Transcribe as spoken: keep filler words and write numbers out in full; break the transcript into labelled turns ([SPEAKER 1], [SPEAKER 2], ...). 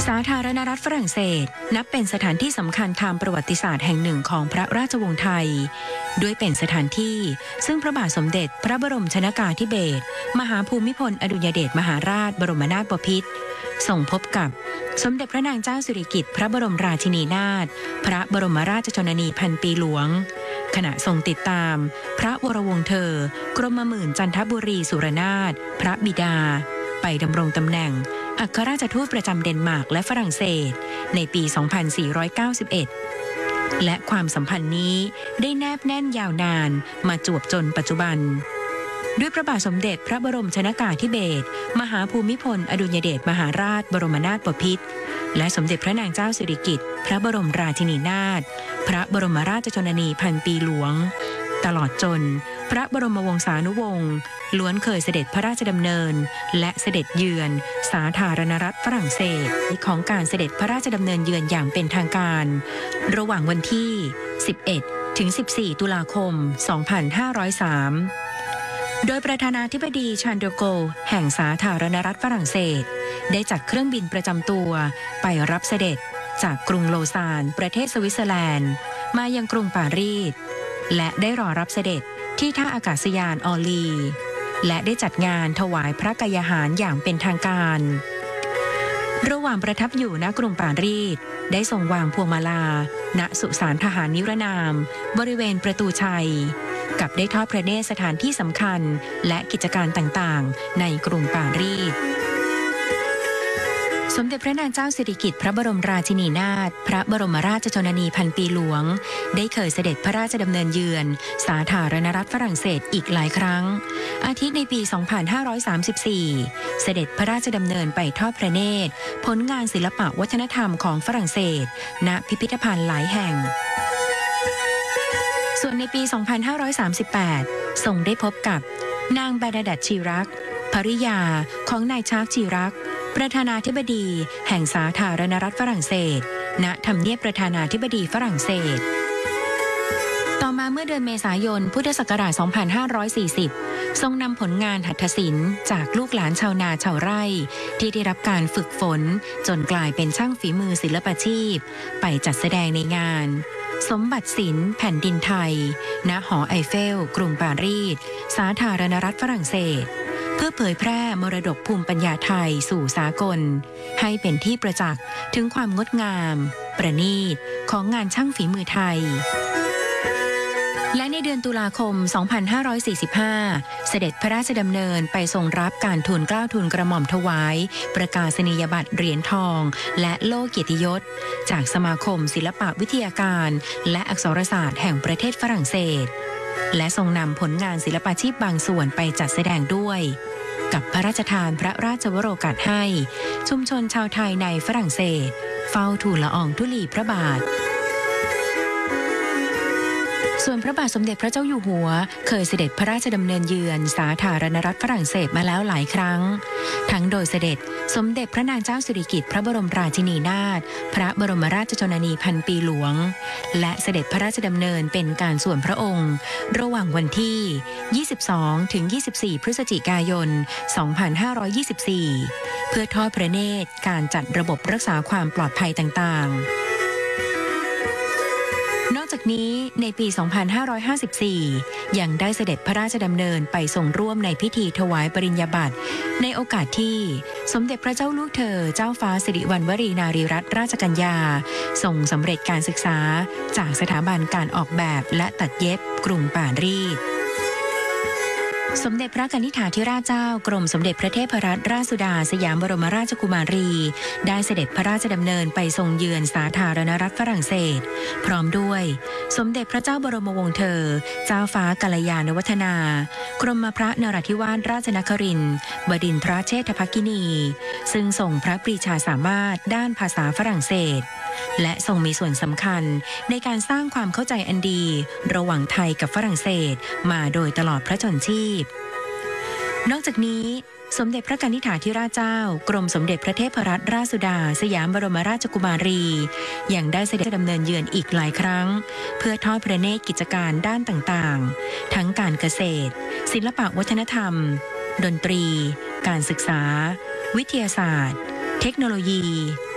[SPEAKER 1] าธารณรัฐฝรั่งเศสนับเป็นสถานที่สำคัญทางประวัติศาสตร์แห่งหนึ่งของพระราชวงศ์ไทยด้วยเป็นสถานที่ซึ่งพระบาทสมเด็จพระบรมชนกาธิเบศรมหาภูมิพลอดุลยเดชมหาราชบรมนาถบพิตรส่งพบกับสมเด็จพระนางเจ้าสิริกิติ์พระบรมราชินีนาถพระบรมราชชนนีพันปีหลวงขณะทรงติดตามพระวรวงศ์เธอกรมหมื่นจันทบุรีสุรนาถพระบิดาไปดำรงตำแหน่งอัครราชทูตประจำเดนมาร์กและฝรั่งเศสในปี สองพันสี่ร้อยเก้าสิบเอ็ด และความสัมพันธ์นี้ได้แนบแน่นยาวนานมาจวบจนปัจจุบันด้วยพระบาทสมเด็จพระบรมชนกาธิเบศรมหาภูมิพลอดุลยเดชมหาราชบรมนาถบพิตรและสมเด็จพระนางเจ้าสิริกิติ์พระบรมราชินีนาถพระบรมราชชนนีพันปีหลวงตลอดจนพระบรมวงศานุวงศ์ล้วนเคยเสด็จพระราชดำเนินและเสด็จเยือนสาธารณรัฐฝรั่งเศสของการเสด็จพระราชดำเนินเยือนอย่างเป็นทางการระหว่างวันที่ สิบเอ็ด ถึง สิบสี่ ตุลาคม สองพันห้าร้อยสาม โดยประธานาธิบดีชานเดอโกแห่งสาธารณรัฐฝรั่งเศสได้จัดเครื่องบินประจำตัวไปรับเสด็จจากกรุงโลซานประเทศสวิตเซอร์แลนด์มายังกรุงปารีสและได้รอรับเสด็จที่ท่าอากาศยานออร์ลีและได้จัดงานถวายพระกายาหารอย่างเป็นทางการระหว่างประทับอยู่ณกรุงปารีสได้ทรงวางพวงมาลาณสุสานทหารนิรนามบริเวณประตูชัยกับได้ทอดพระเนตรสถานที่สำคัญและกิจการต่างๆในกรุงปารีสสมเด็จพระนางเจ้าสิริกิติ์พระบรมราชินีนาถพระบรมราชชนนีพันปีหลวงได้เคยเสด็จพระราชดำเนินเยือนสาธารณรัฐฝรั่งเศสอีกหลายครั้งอาทิในปี สองพันห้าร้อยสามสิบสี่ เสด็จพระราชดำเนินไปทอดพระเนตรผลงานศิลปะวัฒนธรรมของฝรั่งเศสณพิพิธภัณฑ์หลายแห่งส่วนในปี สองพันห้าร้อยสามสิบแปด ทรงได้พบกับนางเบร์นาดัตชีรักภริยาของนายชาร์กชีรักประธานาธิบดีแห่งสาธารณรัฐฝรั่งเศสณทำเนียบประธานาธิบดีฝรั่งเศสต่อมาเมื่อเดือนเมษายนพุทธศักราช สองพันห้าร้อยสี่สิบ ทรงนำผลงานหัตถศิลป์จากลูกหลานชาวนาชาวไร่ที่ได้รับการฝึกฝนจนกลายเป็นช่างฝีมือศิลปาชีพไปจัดแสดงในงานสมบัติศิลป์แผ่นดินไทยณหอไอเฟลกรุงปารีสสาธารณรัฐฝรั่งเศสเพื่อเผยแพร่มรดกภูมิปัญญาไทยสู่สากลให้เป็นที่ประจักษ์ถึงความงดงามประณีตของงานช่างฝีมือไทยและในเดือนตุลาคม สองพันห้าร้อยสี่สิบห้า เสด็จพระราชดำเนินไปทรงรับการทูลเกล้าทูลกระหม่อมถวายประกาศนียบัตรเหรียญทองและโล่เกียรติยศจากสมาคมศิลปวิทยาการและอักษรศาสตร์แห่งประเทศฝรั่งเศสและทรงนำผลงานศิลปาชีพบางส่วนไปจัดแสดงด้วยกับพระราชทานพระราชวโรกาสให้ชุมชนชาวไทยในฝรั่งเศสเฝ้าทูลละอองธุลีพระบาทส่วนพระบาทสมเด็จพระเจ้าอยู่หัวเคยเสด็จพระราชดำเนินเยือนสาธารณรัฐฝรั่งเศสมาแล้วหลายครั้งทั้งโดยเสด็จสมเด็จพระนางเจ้าสิริกิติ์พระบรมราชินีนาถพระบรมราชชนนีพันปีหลวงและเสด็จพระราชดำเนินเป็นการส่วนพระองค์ระหว่างวันที่ ยี่สิบสอง ถึง ยี่สิบสี่ พฤศจิกายน สองพันห้าร้อยยี่สิบสี่ เพื่อทอดพระเนตรการจัดระบบรักษาความปลอดภัยต่างๆนอกจากนี้ในปี สองพันห้าร้อยห้าสิบสี่ ยังได้เสด็จพระราชดำเนินไปทรงร่วมในพิธีถวายปริญญาบัตรในโอกาสที่สมเด็จพระเจ้าลูกเธอเจ้าฟ้าสิริวัณวรีนารีรัตนราชกัญญาทรงสำเร็จการศึกษาจากสถาบันการออกแบบและตัดเย็บกรุงปารีสสมเด็จพระกนิษฐาธิราชเจ้ากรมสมเด็จพระเทพรัตนราชสุดาสยามบรมราชกุมารีได้เสด็จพระราชดำเนินไปทรงเยือนสาธารณรัฐฝรั่งเศสพร้อมด้วยสมเด็จพระเจ้าบรมวงศ์เธอเจ้าฟ้ากัลยาณวัฒนากรมพระนราธิวาสราชนครินทร์บดินทรเชษฐภกินีซึ่งทรงพระปรีชาสามารถด้านภาษาฝรั่งเศสและทรงมีส่วนสำคัญในการสร้างความเข้าใจอันดีระหว่างไทยกับฝรั่งเศสมาโดยตลอดพระชนชีพนอกจากนี้สมเด็จพระกนิษฐาธิราชเจ้ากรมสมเด็จพระเทพรัตนราชสุดาสยามบรมราชกุมารียังได้เสด็จดำเนินเยือนอีกหลายครั้งเพื่อทอดพระเนตรกิจการด้านต่างๆทั้งการเกษตรศิลปวัฒนธรรมดนตรีการศึกษาวิทยาศาสตร์เทคโนโลยี